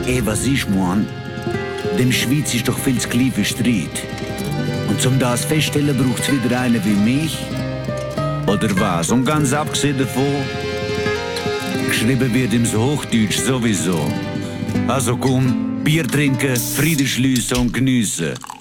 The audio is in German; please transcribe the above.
Was ist, Mann? Dem Schweiz ist doch viel zu klein für Streit. Und zum das feststellen braucht's wieder einen wie mich? Oder was? Und ganz abgesehen davon, geschrieben wird im Hochdeutsch sowieso. Also komm, Bier trinken, Frieden schliessen und geniessen.